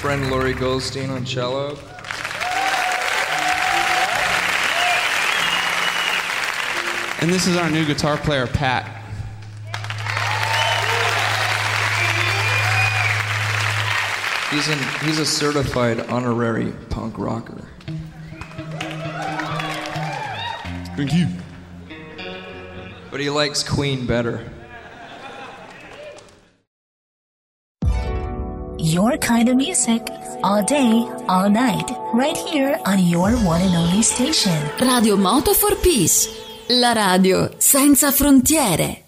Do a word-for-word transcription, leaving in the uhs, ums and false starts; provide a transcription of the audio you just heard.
friend Lori Goldstein on cello. And this is our new guitar player, Pat. He's, an, he's a certified honorary punk rocker. Thank you. But he likes Queen better. Your kind of music, all day, all night, right here on your one and only station. Radio Moto for Peace, la radio senza frontiere.